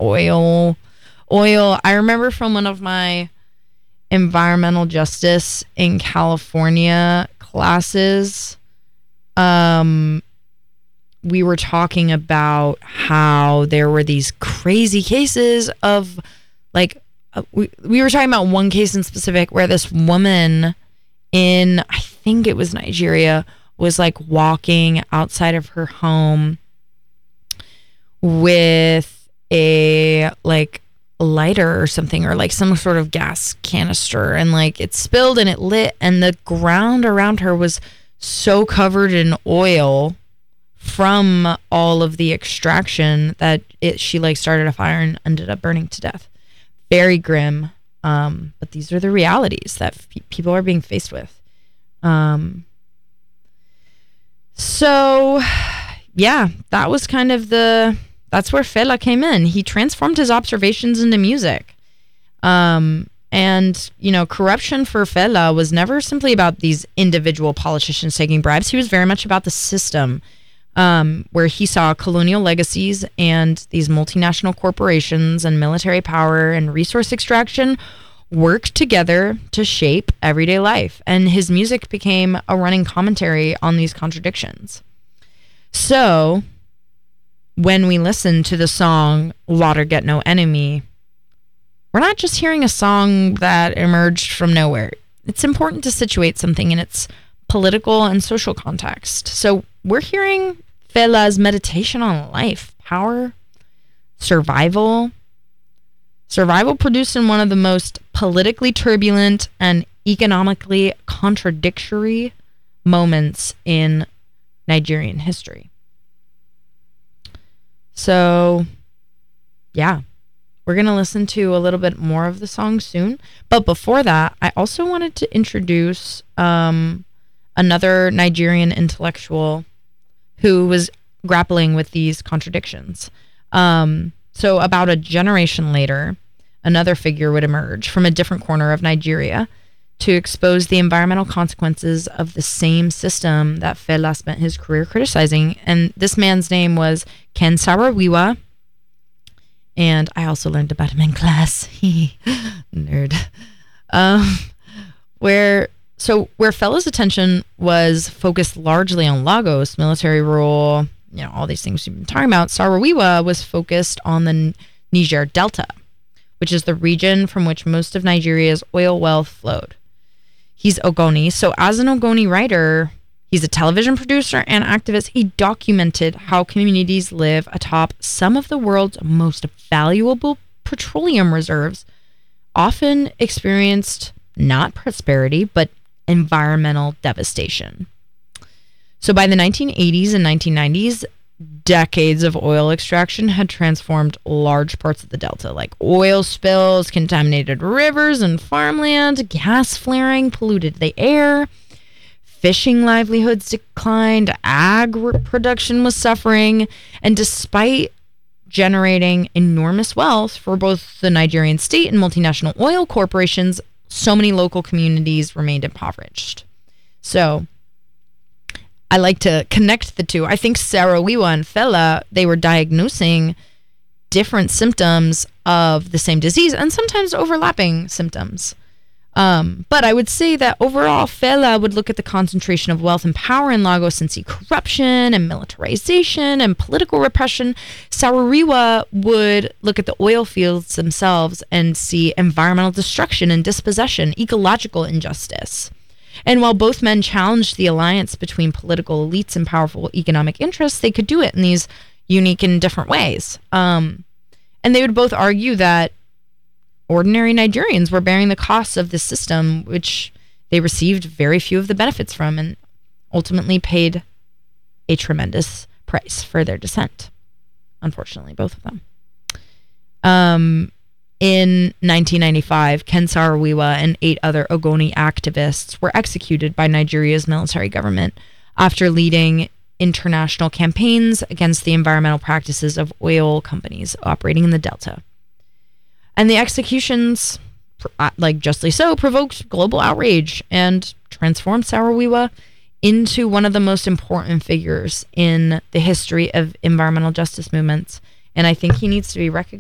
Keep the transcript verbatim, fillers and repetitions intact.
oil. Oil. I remember from one of my environmental justice in California classes, um, we were talking about how there were these crazy cases of like, uh, we, we were talking about one case in specific where this woman in, I think it was Nigeria, was like walking outside of her home with a like lighter or something, or like some sort of gas canister, and like it spilled and it lit, and the ground around her was so covered in oil from all of the extraction that it she like started a fire and ended up burning to death. Very grim, um but these are the realities that f- people are being faced with. um So, yeah, that was kind of the, that's where Fela came in. He transformed his observations into music. Um, and, you know, corruption for Fela was never simply about these individual politicians taking bribes. He was very much about the system, um, where he saw colonial legacies and these multinational corporations and military power and resource extraction work together to shape everyday life, and his music became a running commentary on these contradictions. So when we listen to the song Water Get No Enemy, we're not just hearing a song that emerged from nowhere. It's important to situate something in its political and social context. So we're hearing Fela's meditation on life, power, survival, Survival produced in one of the most politically turbulent and economically contradictory moments in Nigerian history. So, yeah, we're going to listen to a little bit more of the song soon. But before that, I also wanted to introduce um, another Nigerian intellectual who was grappling with these contradictions. Um, so about a generation later, another figure would emerge from a different corner of Nigeria to expose the environmental consequences of the same system that Fela spent his career criticizing. And this man's name was Ken Saro-Wiwa. And I also learned about him in class. Nerd. Um, where so where Fela's attention was focused largely on Lagos, military rule, you know, all these things we've been talking about, Saro-Wiwa was focused on the Niger Delta, which is the region from which most of Nigeria's oil wealth flowed. He's Ogoni. So as an Ogoni writer, he's a television producer and activist. He documented how communities live atop some of the world's most valuable petroleum reserves, often experienced not prosperity, but environmental devastation. So by the nineteen eighties and nineteen nineties, decades of oil extraction had transformed large parts of the delta, like oil spills, contaminated rivers and farmland, gas flaring polluted the air, fishing livelihoods declined, ag production was suffering, and despite generating enormous wealth for both the Nigerian state and multinational oil corporations, so many local communities remained impoverished. So I like to connect the two. I think Saro-Wiwa and Fela, they were diagnosing different symptoms of the same disease and sometimes overlapping symptoms. Um, but I would say that overall, Fela would look at the concentration of wealth and power in Lagos and see corruption and militarization and political repression. Saro-Wiwa would look at the oil fields themselves and see environmental destruction and dispossession, ecological injustice. And while both men challenged the alliance between political elites and powerful economic interests, they could do it in these unique and different ways. Um, and they would both argue that ordinary Nigerians were bearing the costs of this system, which they received very few of the benefits from, and ultimately paid a tremendous price for their dissent. Unfortunately, both of them. Um, in nineteen ninety-five, Ken Saro-Wiwa and eight other Ogoni activists were executed by Nigeria's military government after leading international campaigns against the environmental practices of oil companies operating in the Delta. And the executions, like justly so, provoked global outrage and transformed Saro-Wiwa into one of the most important figures in the history of environmental justice movements. And I think he needs to be recognized